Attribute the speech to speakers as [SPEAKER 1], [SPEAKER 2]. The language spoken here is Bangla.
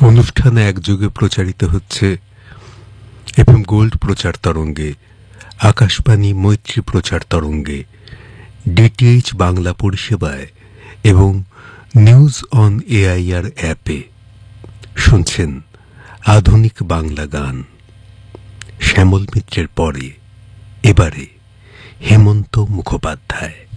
[SPEAKER 1] অনুষ্ঠান একযোগে প্রচারিত হচ্ছে এফএম গোল্ড প্রচার তরঙ্গে, আকাশবাণী মৈত্রী প্রচার তরঙ্গে, ডিটিএইচ বাংলা পরিষেবায় এবং নিউজ অন এআইআর অ্যাপে। শুনছেন আধুনিক বাংলা গান। শ্যামল মিত্রের পরে এবারে হেমন্ত মুখোপাধ্যায়।